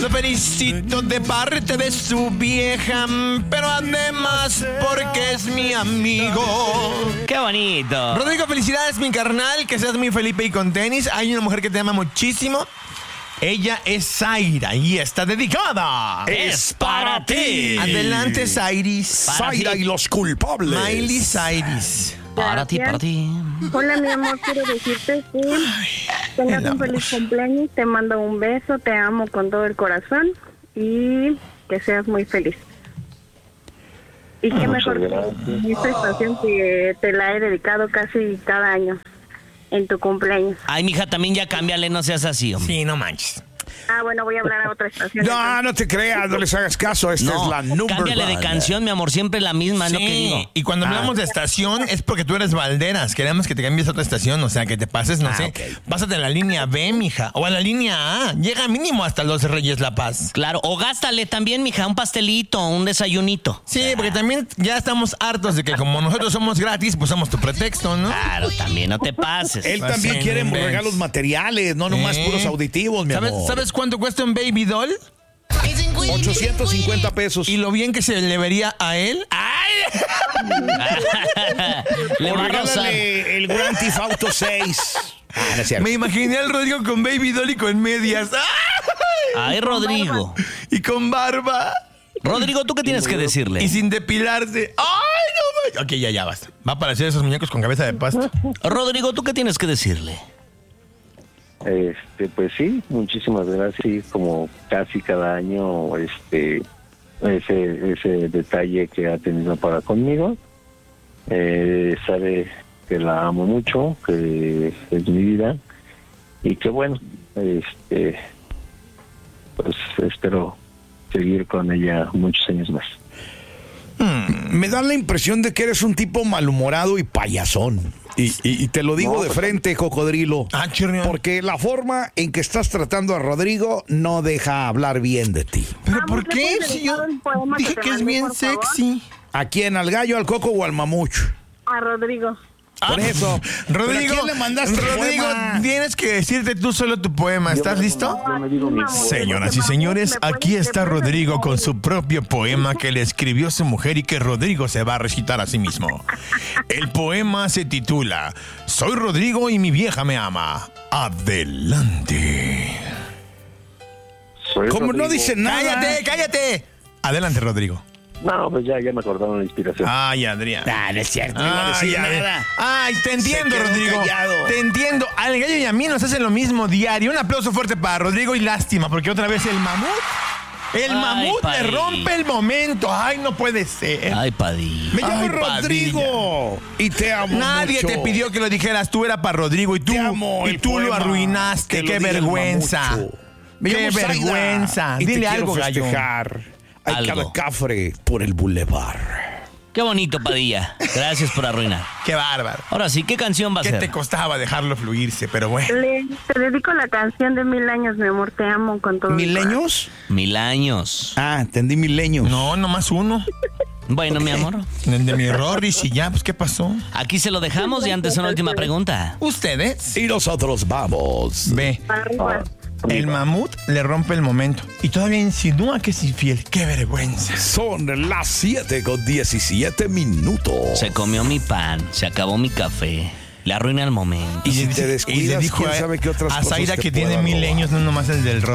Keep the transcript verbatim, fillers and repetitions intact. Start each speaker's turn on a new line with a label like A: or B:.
A: Lo felicito de parte de su vieja, pero además porque es mi amigo.
B: ¡Qué bonito!
A: Rodrigo, felicidades, mi carnal, que seas muy Felipe y con tenis. Hay una mujer que te ama muchísimo. Ella es Zaira y está dedicada.
B: Es para ti.
A: Adelante, Zairis.
B: Para
C: Zaira
B: ti.
C: y los culpables.
A: Miley Cyrus.
B: Para ti, para ti.
D: Hola, mi amor, quiero decirte que tengas
A: el
D: un feliz
A: amor.
D: cumpleaños, te mando un beso, te amo con todo el corazón y que seas muy feliz. Y qué mejor que esta estación que te la he dedicado casi cada año en tu cumpleaños.
B: Ay, mija, también ya cámbiale, no seas así, hombre.
A: Sí, no manches.
D: Ah, bueno, voy a hablar a otra estación.
C: No, no te creas, no les hagas caso. Esta
B: No,
C: es la number
B: cámbiale de
C: one.
B: canción, mi amor, siempre la misma, es lo que digo.
A: Y cuando hablamos de estación es porque tú eres Valderas. Queremos que te cambies a otra estación, o sea, que te pases, no
B: Ah,
A: sé.
B: ok.
A: Pásate a la línea B, mija, o a la línea A. Llega mínimo hasta Los Reyes La Paz.
B: Claro, o gástale también, mija, un pastelito, un desayunito.
A: Sí, porque también ya estamos hartos de que como nosotros somos gratis, pues somos tu pretexto, ¿no?
B: Claro, también no te pases.
C: Él
A: Pues
C: también
A: sí,
C: quiere
A: no inventes.
C: regalos materiales, no nomás
A: ¿Eh?
C: puros auditivos, mi
A: ¿Sabes,
C: amor.
A: ¿Sabes cuánto cuesta un baby doll?
C: ochocientos cincuenta pesos.
A: Y lo bien que se le vería a él. ¡Ay!
B: Le
C: O
B: va a rozar.
C: regálale el Grand Theft Auto seis. Ah, no es cierto.
A: Me imaginé al Rodrigo con baby doll y con medias. ¡Ay!
B: Ay, Rodrigo.
A: Y con barba.
B: Rodrigo, ¿tú qué tienes que decirle?
A: Y sin depilarse. ¡Ay, no! Ok, ya, ya basta. Va a parecer esos muñecos con cabeza de pasta.
B: Rodrigo, ¿tú qué tienes que decirle?
E: Este, pues sí, muchísimas gracias. Sí, como casi cada año, este, ese, ese detalle que ha tenido para conmigo. Eh, sabe que la amo mucho, que es mi vida y que bueno, este, pues espero seguir con ella muchos años más.
C: Me da la impresión de que eres un tipo malhumorado y payasón. Y, y- y te lo digo
E: No,
C: de
E: pues,
C: frente, cocodrilo.
A: Ah, chirrión.
C: Porque la forma en que estás tratando a Rodrigo no deja hablar bien de ti.
A: ¿Pero
D: Vamos,
A: por
D: ¿le
A: qué?
D: puedes
A: Si yo
D: dedicar un poema
A: dije
D: que te
A: que es
D: mandé,
A: bien
D: por favor?
A: sexy.
C: ¿A quién? ¿Al gallo, al coco o al mamucho?
D: A Rodrigo.
C: Por eso.
A: Rodrigo,
C: ¿Pero a quién le mandaste el
A: Rodrigo,
C: poema?
A: tienes que decirte tú solo tu poema. ¿Estás listo?
E: Yo me digo mi
A: Señoras y señores, aquí está Rodrigo con su propio poema que le escribió su mujer y que Rodrigo se va a recitar a sí mismo. El poema se titula Soy Rodrigo y mi vieja me ama. Adelante.
E: Soy
C: Como no
E: Rodrigo.
C: dice nada.
A: ¡Cállate, cállate! Adelante, Rodrigo.
E: No, pues ya, ya me acordaron la inspiración.
A: Ay, Adrián.
C: Ah, no es cierto, no iba a decir
A: Ay,
C: nada.
A: Ay, te entiendo,
C: Se quedó
A: Rodrigo.
C: callado.
A: Te entiendo. Al gallo y a mí nos hacen lo mismo diario. Un aplauso fuerte para Rodrigo y lástima, porque otra vez el mamut. El
B: Ay,
A: mamut le
B: Padilla.
A: rompe el momento. Ay, no puede ser.
B: Ay, Padilla.
C: Me llamo
A: Ay,
C: Rodrigo y te amo
A: Nadie
C: mucho.
A: te pidió que lo dijeras. Tú era para Rodrigo y tú,
C: Te amo,
A: y
C: el
A: tú lo
C: poema,
A: arruinaste.
C: que lo
A: Qué
C: diga el
A: vergüenza.
C: mamucho. Me
A: Qué
C: llamo Zaida
A: vergüenza.
C: y te
A: Dile
C: quiero
A: algo, gallo.
C: festejar. Hay
B: Algo.
C: cada cafre por el bulevar.
B: Qué bonito, Padilla. Gracias por arruinar.
A: Qué bárbaro.
B: Ahora sí, ¿qué canción va a
A: ¿Qué
B: ser?
A: te costaba dejarlo fluirse? Pero bueno.
D: Le, te dedico la canción de Mil Años, mi amor, te amo con todo mi corazón.
C: ¿Mileños?
B: Mil años.
C: Ah, entendí mileños.
A: No, nomás uno.
B: Bueno, mi amor.
A: El de mi error y si ya, pues ¿qué pasó?
B: Aquí se lo dejamos y antes una última pregunta.
A: Ustedes.
C: Y nosotros vamos.
A: Ve.
D: Arriba.
A: El mamut le rompe el momento. Y todavía insinúa que es infiel. ¡Qué vergüenza!
C: Son las siete con diecisiete minutos.
B: Se comió mi pan, se acabó mi café. Le arruina el momento.
C: Y si
A: le
C: te
A: dice-
C: descuidas,
A: y le dijo
C: quién
A: a,
C: sabe qué otras
A: a
C: cosas
A: Zaira
C: te
A: que
C: pueda
A: tiene mil
C: robar.
A: años, no nomás el del